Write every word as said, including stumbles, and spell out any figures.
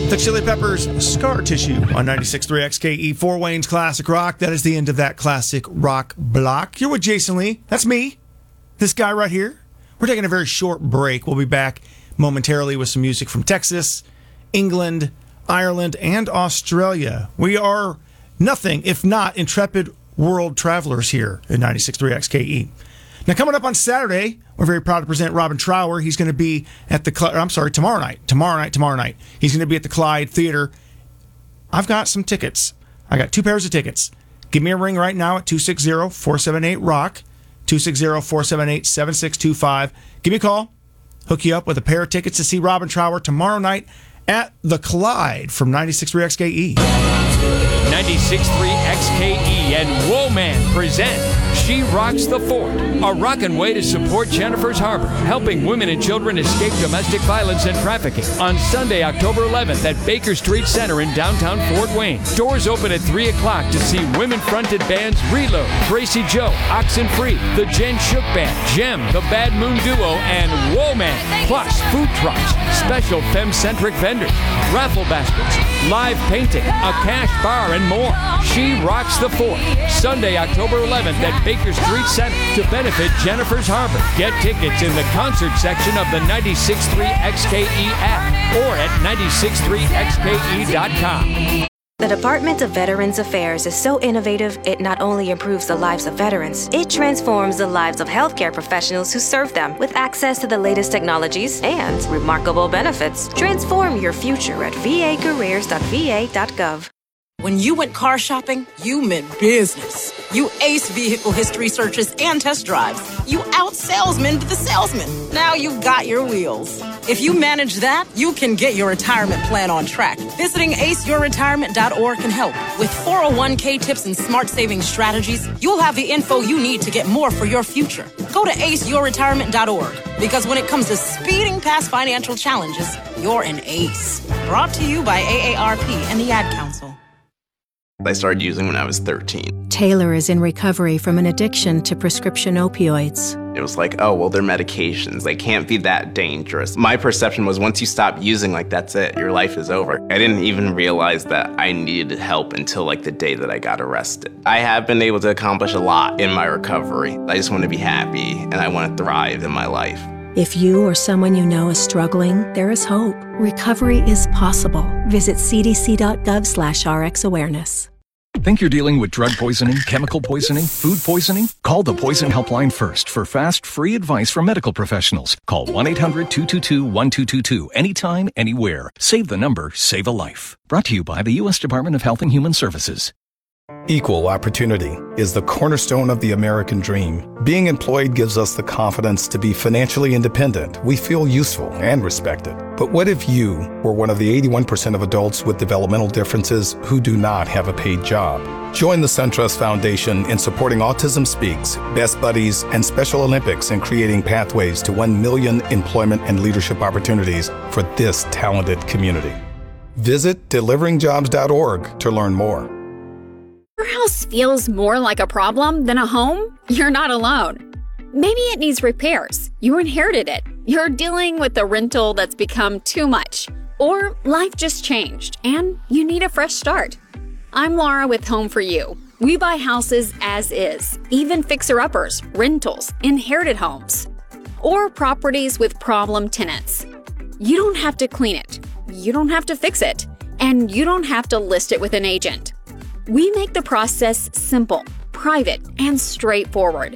The Chili Peppers, Scar Tissue on ninety-six point three X K E, Fort Wayne's Classic Rock. That is the end of that classic rock block. You're with Jason Lee. That's me. This guy right here. We're taking a very short break. We'll be back momentarily with some music from Texas, England, Ireland, and Australia. We are nothing if not intrepid world travelers here at ninety-six point three X K E. Now, coming up on Saturday, we're very proud to present Robin Trower. He's going to be at the, Cl- I'm sorry, tomorrow night. Tomorrow night, tomorrow night. He's going to be at the Clyde Theater. I've got some tickets. I got two pairs of tickets. Give me a ring right now at two six zero, four seven eight, R O C K, two six zero, four seven eight, seven six two five. Give me a call. Hook you up with a pair of tickets to see Robin Trower tomorrow night at the Clyde from ninety-six point three X K E. ninety-six point three X K E and Woman present She Rocks the Fort, a rockin' way to support Jennifer's Harbor, helping women and children escape domestic violence and trafficking on Sunday, October eleventh at Baker Street Center in downtown Fort Wayne. Doors open at three o'clock to see women-fronted bands Reload, Tracy Joe, Oxenfree, the Jen Shook Band, Gem, the Bad Moon Duo, and Woman. Plus, food trucks, special femme-centric vendors, raffle baskets, live painting, a cash bar, and more. She Rocks the Fort, Sunday, October eleventh at Baker Street Center to benefit Jennifer's Harbor. Get tickets in the concert section of the ninety-six point three X K E app or at ninety-six point three X K E dot com. The Department of Veterans Affairs is so innovative, it not only improves the lives of veterans, it transforms the lives of healthcare professionals who serve them with access to the latest technologies and remarkable benefits. Transform your future at v a careers dot v a dot gov. When you went car shopping, you meant business. You aced vehicle history searches and test drives. You out-salesmaned the salesman. Now you've got your wheels. If you manage that, you can get your retirement plan on track. Visiting ace your retirement dot org can help. With four oh one k tips and smart saving strategies, you'll have the info you need to get more for your future. Go to ace your retirement dot org, because when it comes to speeding past financial challenges, you're an ace. Brought to you by A A R P and the Ad Council. I started using when I was thirteen. Taylor is in recovery from an addiction to prescription opioids. It was like, oh, well, they're medications. They can't be that dangerous. My perception was once you stop using, like, that's it. Your life is over. I didn't even realize that I needed help until, like, the day that I got arrested. I have been able to accomplish a lot in my recovery. I just want to be happy, and I want to thrive in my life. If you or someone you know is struggling, there is hope. Recovery is possible. Visit c d c dot gov slash r x awareness. Think you're dealing with drug poisoning, chemical poisoning, food poisoning? Call the Poison Helpline first for fast, free advice from medical professionals. Call one eight hundred two two two one two two two anytime, anywhere. Save the number, save a life. Brought to you by the U S Department of Health and Human Services. Equal opportunity is the cornerstone of the American dream. Being employed gives us the confidence to be financially independent. We feel useful and respected. But what if you were one of the eighty-one percent of adults with developmental differences who do not have a paid job? Join the SunTrust Foundation in supporting Autism Speaks, Best Buddies, and Special Olympics in creating pathways to one million employment and leadership opportunities for this talented community. Visit delivering jobs dot org to learn more. Your house feels more like a problem than a home? You're not alone. Maybe it needs repairs. You inherited it. You're dealing with a rental that's become too much. Or life just changed and you need a fresh start. I'm Laura with Home for You. We buy houses as is, even fixer-uppers, rentals, inherited homes, or properties with problem tenants. You don't have to clean it. You don't have to fix it. And you don't have to list it with an agent. We make the process simple, private, and straightforward.